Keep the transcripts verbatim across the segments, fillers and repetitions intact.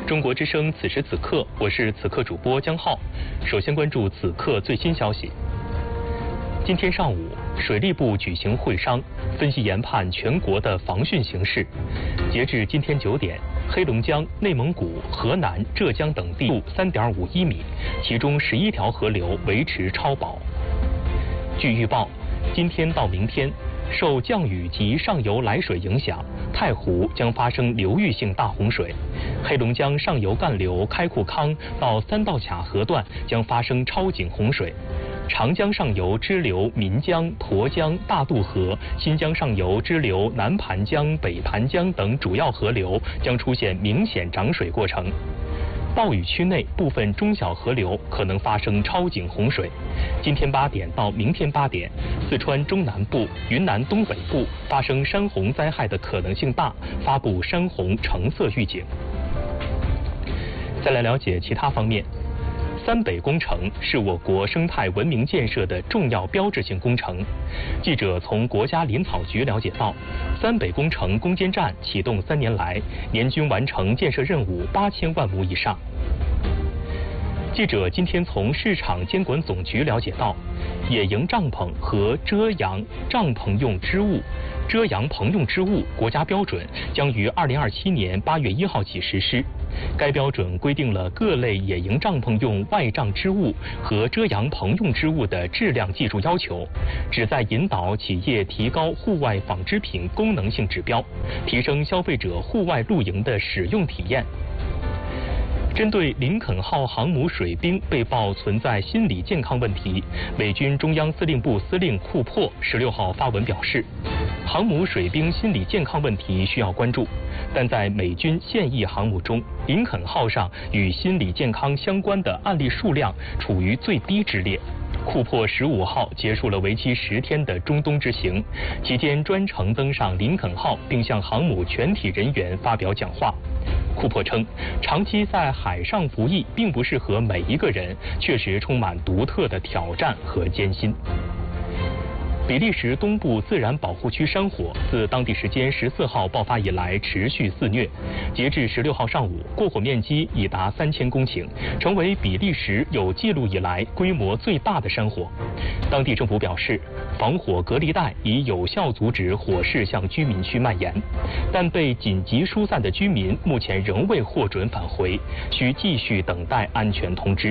中国之声此时此刻，我是此刻主播江浩。首先关注此刻最新消息。今天上午，水利部举行会商，分析研判全国的防汛形势。截至今天九点，黑龙江、内蒙古、河南、浙江等地路三点五一米，其中十一条河流维持超保。据预报，今天到明天，受降雨及上游来水影响，太湖将发生流域性大洪水，黑龙江上游干流开库康到三道卡河段将发生超警洪水，长江上游支流岷江、沱江、大渡河、新疆上游支流南盘江、北盘江等主要河流将出现明显涨水过程。暴雨区内部分中小河流可能发生超警洪水。今天八点到明天八点，四川中南部、云南东北部发生山洪灾害的可能性大，发布山洪橙色预警。再来了解其他方面。三北工程是我国生态文明建设的重要标志性工程。记者从国家林草局了解到，三北工程攻坚战启动三年来，年均完成建设任务八千万亩以上。记者今天从市场监管总局了解到，野营帐篷和遮阳帐篷用织物、遮阳棚用织物国家标准将于二零二七年八月一号起实施。该标准规定了各类野营帐篷用外帐织物和遮阳棚用织物的质量技术要求，旨在引导企业提高户外纺织品功能性指标，提升消费者户外露营的使用体验。针对林肯号航母水兵被曝存在心理健康问题，美军中央司令部司令库珀十六号发文表示，航母水兵心理健康问题需要关注，但在美军现役航母中，林肯号上与心理健康相关的案例数量处于最低之列。库珀十五号结束了为期十天的中东之行，期间专程登上林肯号，并向航母全体人员发表讲话。库珀称，长期在海上服役并不适合每一个人，确实充满独特的挑战和艰辛。比利时东部自然保护区山火自当地时间十四号爆发以来持续肆虐，截至十六号上午，过火面积已达三千公顷，成为比利时有记录以来规模最大的山火。当地政府表示，防火隔离带已有效阻止火势向居民区蔓延，但被紧急疏散的居民目前仍未获准返回，需继续等待安全通知。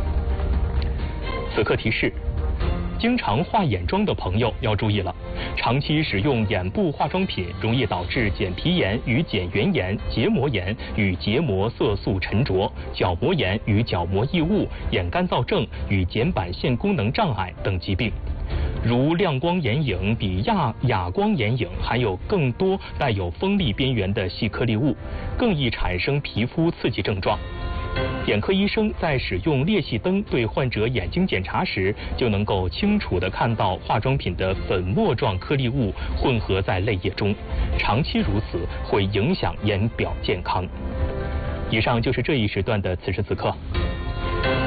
此刻提示，经常化眼妆的朋友要注意了，长期使用眼部化妆品容易导致睑皮炎与睑缘炎、结膜炎与结膜色素沉着、角膜炎与角膜异物、眼干燥症与睑板腺功能障碍等疾病。如亮光眼影比亚哑光眼影含有更多带有锋利边缘的细颗粒物，更易产生皮肤刺激症状。眼科医生在使用裂隙灯对患者眼睛检查时，就能够清楚地看到化妆品的粉末状颗粒物混合在泪液中，长期如此会影响眼表健康。以上就是这一时段的此时此刻。